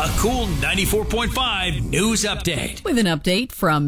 A cool 94.5 news update. With an update from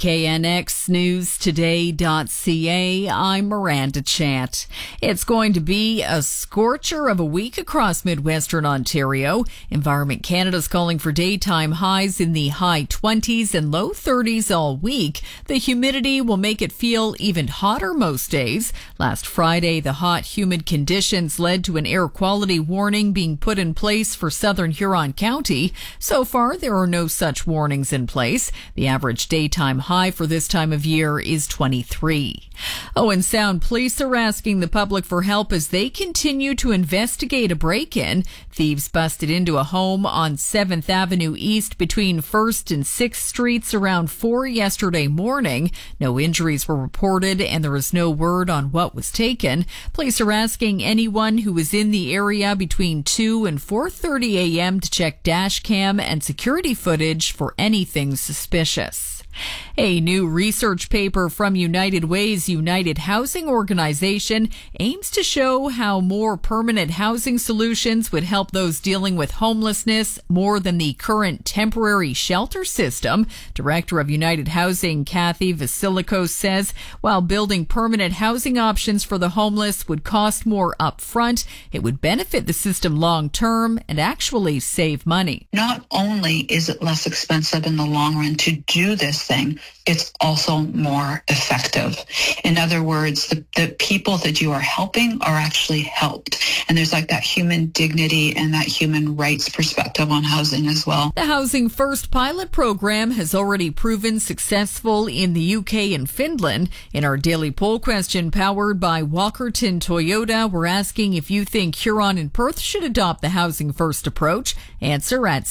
CKNXNewsToday.ca, I'm Miranda Chant. It's going to be a scorcher of a week across Midwestern Ontario. Environment Canada's calling for daytime highs in the high 20s and low 30s all week. The humidity will make it feel even hotter most days. Last Friday, the hot, humid conditions led to an air quality warning being put in place for southern Huron County. So far, there are no such warnings in place. The average daytime high for this time of year is 23. Owen Sound police are asking the public for help as they continue to investigate a break-in. Thieves busted into a home on 7th Avenue East between 1st and 6th Streets around 4 yesterday morning. No injuries were reported and there is no word on what was taken. Police are asking anyone who was in the area between 2 and 4:30 a.m. to check dash cam and security footage for anything suspicious. A new research paper from United Way's United Housing Organization aims to show how more permanent housing solutions would help those dealing with homelessness more than the current temporary shelter system. Director of United Housing, Kathy Vasilikos, says while building permanent housing options for the homeless would cost more upfront, it would benefit the system long term and actually save money. Not only is it less expensive in the long run to do this thing, it's also more effective. In other words, the people that you are helping are actually helped. And there's like that human dignity and that human rights perspective on housing as well. The Housing First pilot program has already proven successful in the UK and Finland. In our daily poll question powered by Walkerton Toyota, we're asking if you think Huron and Perth should adopt the Housing First approach. Answer at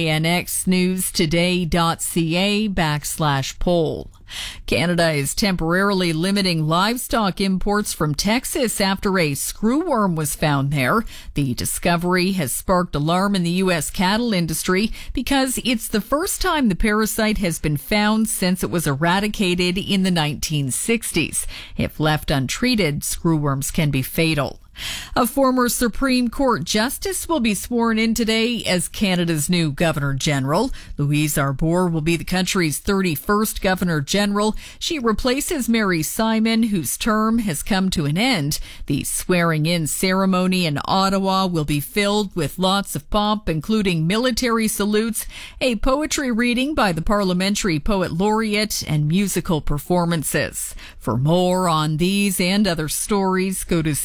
CKNXNewsToday.ca/poll. Canada is temporarily limiting livestock imports from Texas after a screwworm was found there. The discovery has sparked alarm in the U.S. cattle industry because it's the first time the parasite has been found since it was eradicated in the 1960s. If left untreated, screwworms can be fatal. A former Supreme Court justice will be sworn in today as Canada's new Governor General. Louise Arbour will be the country's 31st Governor General. She replaces Mary Simon, whose term has come to an end. The swearing-in ceremony in Ottawa will be filled with lots of pomp, including military salutes, a poetry reading by the Parliamentary Poet Laureate, and musical performances. For more on these and other stories, go to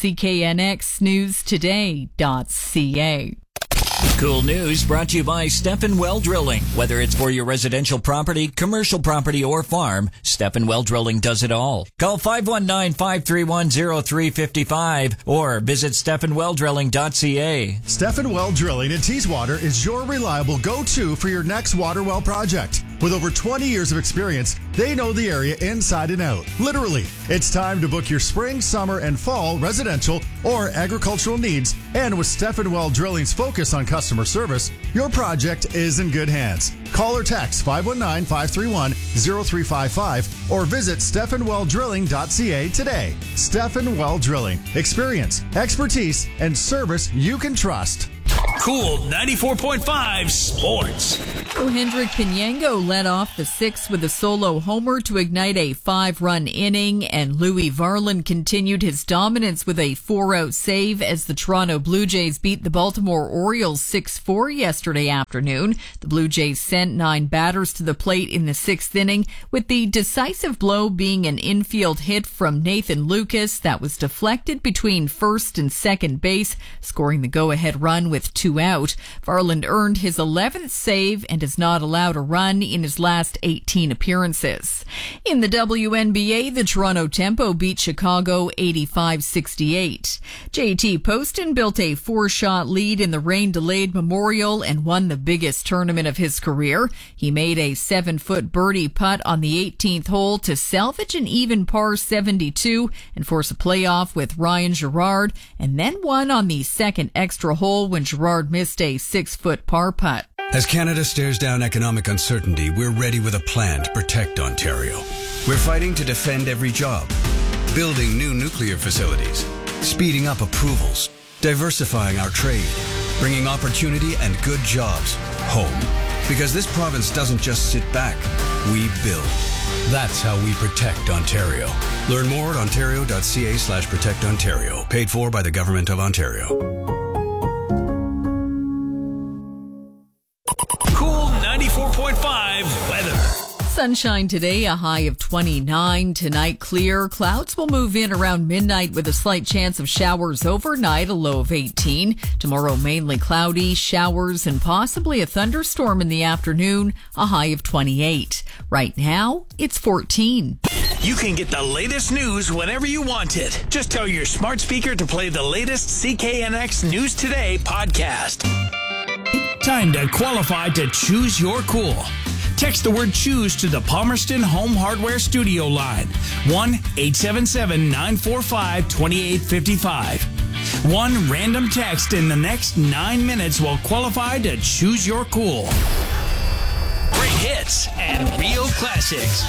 CKNXNewsToday.ca. Cool news brought to you by Stephen Well Drilling. Whether it's for your residential property, commercial property, or farm, Stephen Well Drilling does it all. Call 519-531-0355 or visit StephenWellDrilling.ca. Stephen Well Drilling in Teeswater is your reliable go-to for your next water well project. With over 20 years of experience, they know the area inside and out. Literally, it's time to book your spring, summer, and fall residential or agricultural needs. And with Stephen Well Drilling's focus on customer service, your project is in good hands. Call or text 519-531-0355 or visit StephenWellDrilling.ca today. Stephen Well Drilling. Experience, expertise, and service you can trust. Cool 94.5 Sports. Hendrik Pinyango led off the sixth with a solo homer to ignite a 5-run inning, and Louis Varland continued his dominance with a 4-out save as the Toronto Blue Jays beat the Baltimore Orioles 6-4 yesterday afternoon. The Blue Jays sent 9 batters to the plate in the 6th inning, with the decisive blow being an infield hit from Nathan Lucas that was deflected between first and second base, scoring the go-ahead run with 2 out. Varland earned his 11th save and has not allowed a run in his last 18 appearances. In the WNBA, the Toronto Tempo beat Chicago 85-68. JT Poston built a 4-shot lead in the rain-delayed Memorial and won the biggest tournament of his career. He made a 7-foot birdie putt on the 18th hole to salvage an even par 72 and force a playoff with Ryan Gerard, and then won on the second extra hole when Gerard missed a 6-foot par putt. As Canada stares down economic uncertainty, we're ready with a plan to protect Ontario. We're fighting to defend every job, building new nuclear facilities, speeding up approvals, diversifying our trade, bringing opportunity and good jobs home. Because this province doesn't just sit back, we build. That's how we protect Ontario. Learn more at ontario.ca/protectontario. Paid for by the Government of Ontario. Cool 94.5 weather. Sunshine today, a high of 29. Tonight, clear. Clouds will move in around midnight with a slight chance of showers overnight, a low of 18. Tomorrow, mainly cloudy, showers, and possibly a thunderstorm in the afternoon, a high of 28. Right now, it's 14. You can get the latest news whenever you want it. Just tell your smart speaker to play the latest CKNX News Today podcast. Time to qualify to choose your cool. Text the word choose to the Palmerston Home Hardware Studio line. 1-877-945-2855. One random text in the next 9 minutes will qualify to choose your cool. Great hits and real classics.